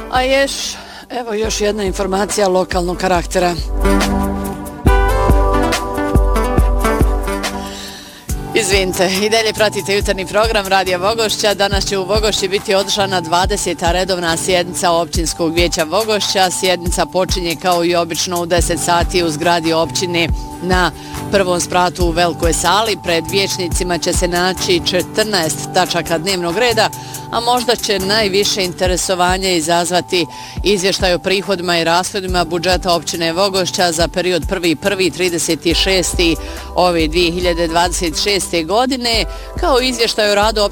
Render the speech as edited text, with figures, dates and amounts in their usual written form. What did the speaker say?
A evo još jedna informacija lokalnog karaktera. Izvinite, i dalje pratite jutarnji program Radija Vogošća. Danas će u Vogošći biti održana 20. redovna sjednica općinskog vijeća Vogošća. Sjednica počinje kao i obično u 10 sati u zgradi općine na prvom spratu u velikoj sali. Pred vijećnicima će se naći 14 tačaka dnevnog reda, a možda će najviše interesovanja izazvati izvještaj o prihodima i rashodima budžeta općine Vogošća za period 1.1.36. ove 2026. godine, kao izvještaj o radu